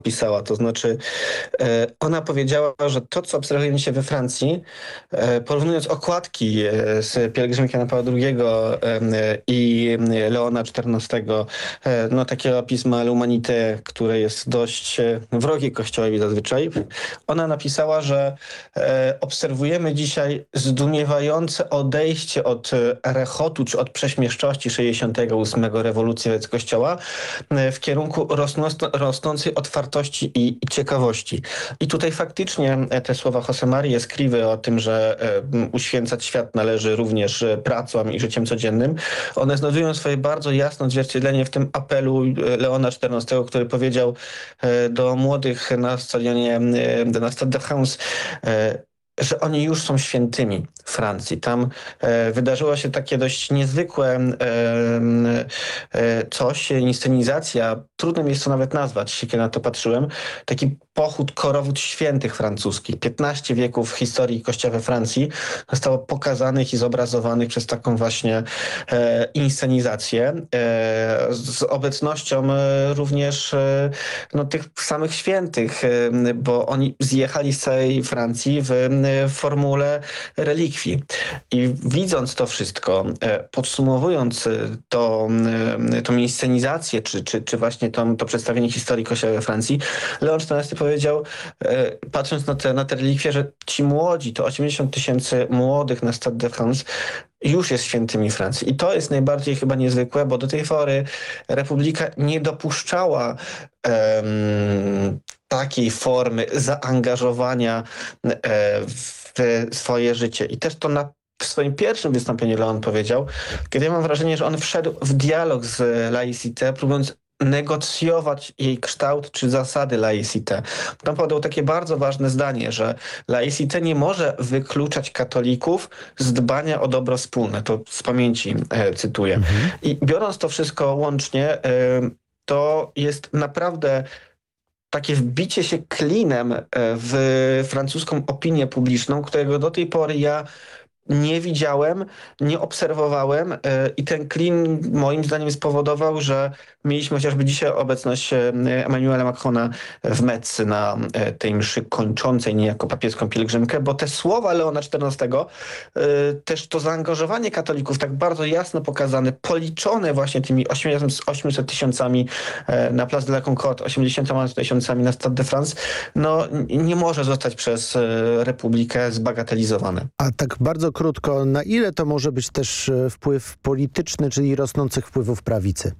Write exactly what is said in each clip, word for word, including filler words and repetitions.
opisała. To znaczy e, ona powiedziała, że to, co obserwujemy się we Francji, e, porównując okładki e, z Pielgrzymki Jana Pawła drugiego e, i Leona czternastego, e, no takiego pisma L'Humanité, które jest dość e, wrogie Kościołowi zazwyczaj, ona napisała, że e, obserwujemy dzisiaj zdumiewające odejście od e, rechotu czy od prześmieszczości sześćdziesiątego ósmego rewolucji wobec Kościoła e, w kierunku rosnąc- rosnącej otwartości i, i ciekawości. I tutaj faktycznie e, te słowa Jose Marii Escrivy o tym, że e, m, uświęcać świat należy również e, pracą i życiem codziennym, one znajdują swoje bardzo jasne odzwierciedlenie w tym apelu e, Leona czternastego, który powiedział e, do młodych na stadionie, e, na Stade de France, e, że oni już są świętymi Francji. Tam e, wydarzyło się takie dość niezwykłe e, e, coś, inscenizacja, trudno mi jest to nawet nazwać, kiedy na to patrzyłem, taki pochód, korowód świętych francuskich. piętnaście wieków historii Kościoła we Francji zostało pokazanych i zobrazowanych przez taką właśnie e, inscenizację e, z obecnością e, również e, no, tych samych świętych, e, bo oni zjechali z całej Francji w w formule relikwii. I widząc to wszystko, e, podsumowując e, to, e, tą inscenizację, czy, czy, czy właśnie to, to przedstawienie historii Kościoła we Francji, Leon czternasty powiedział, e, patrząc na te, na te relikwie, że ci młodzi, to osiemdziesiąt tysięcy młodych na Stade de France, już jest świętymi Francji. I to jest najbardziej chyba niezwykłe, bo do tej pory Republika nie dopuszczała em, takiej formy zaangażowania e, w swoje życie. I też to na w swoim pierwszym wystąpieniu Leon powiedział, kiedy ja mam wrażenie, że on wszedł w dialog z laicité, próbując negocjować jej kształt czy zasady laicité. Tam podał takie bardzo ważne zdanie, że laicité nie może wykluczać katolików z dbania o dobro wspólne. To z pamięci e, cytuję. Mhm. I biorąc to wszystko łącznie, e, to jest naprawdę takie wbicie się klinem w francuską opinię publiczną, którego do tej pory ja nie widziałem, nie obserwowałem i ten klin moim zdaniem spowodował, że mieliśmy chociażby dzisiaj obecność Emmanuela Macrona w Metz na tej mszy kończącej niejako papieską pielgrzymkę, bo te słowa Leona czternastego, też to zaangażowanie katolików tak bardzo jasno pokazane, policzone właśnie tymi osiemset tysiącami na Place de la Concorde, osiemdziesięcioma tysiącami na Stade de France, no nie może zostać przez Republikę zbagatelizowane. A tak bardzo krótko, na ile to może być też wpływ polityczny, czyli rosnących wpływów prawicy?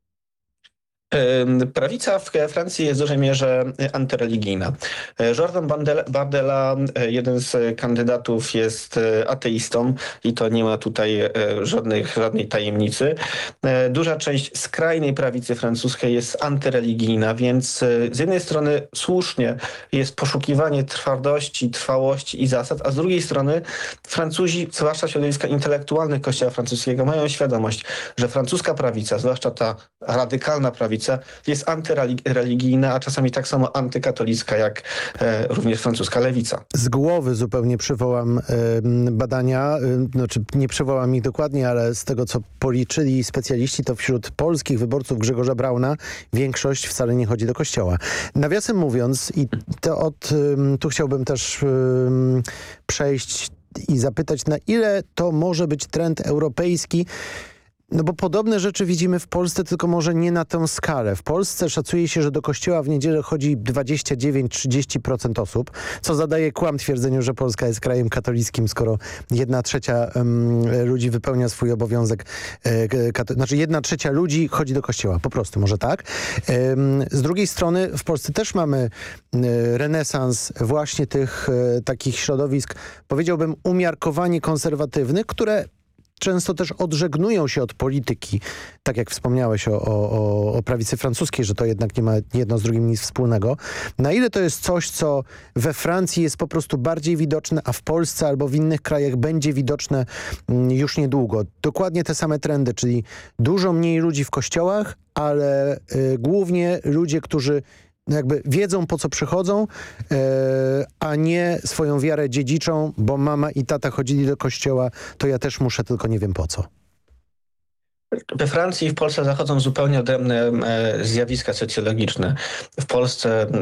Prawica w Francji jest w dużej mierze antyreligijna. Jordan Bardella, jeden z kandydatów, jest ateistą i to nie ma tutaj żadnych, żadnej tajemnicy. Duża część skrajnej prawicy francuskiej jest antyreligijna, więc z jednej strony słusznie jest poszukiwanie twardości, trwałości i zasad, a z drugiej strony Francuzi, zwłaszcza środowiska intelektualnych Kościoła francuskiego, mają świadomość, że francuska prawica, zwłaszcza ta radykalna prawica, jest antyreligijna, a czasami tak samo antykatolicka, jak e, również francuska lewica. Z głowy zupełnie przywołam y, badania, y, znaczy nie przywołam ich dokładnie, ale z tego, co policzyli specjaliści, to wśród polskich wyborców Grzegorza Brauna większość wcale nie chodzi do kościoła. Nawiasem mówiąc, i to od, y, tu chciałbym też y, przejść i zapytać, na ile to może być trend europejski. No bo podobne rzeczy widzimy w Polsce, tylko może nie na tę skalę. W Polsce szacuje się, że do kościoła w niedzielę chodzi dwadzieścia dziewięć do trzydziestu procent osób, co zadaje kłam twierdzeniu, że Polska jest krajem katolickim, skoro jedna trzecia um, ludzi wypełnia swój obowiązek. E, znaczy jedna trzecia ludzi chodzi do kościoła, po prostu, może tak. E, z drugiej strony w Polsce też mamy e, renesans właśnie tych e, takich środowisk, powiedziałbym umiarkowanie konserwatywnych, które często też odżegnują się od polityki, tak jak wspomniałeś o, o, o prawicy francuskiej, że to jednak nie ma jedno z drugim nic wspólnego. Na ile to jest coś, co we Francji jest po prostu bardziej widoczne, a w Polsce albo w innych krajach będzie widoczne już niedługo? Dokładnie te same trendy, czyli dużo mniej ludzi w kościołach, ale y, głównie ludzie, którzy jakby wiedzą, po co przychodzą, yy, a nie swoją wiarę dziedziczą, bo mama i tata chodzili do kościoła, to ja też muszę, tylko nie wiem po co. We Francji i w Polsce zachodzą zupełnie odrębne e, zjawiska socjologiczne. W Polsce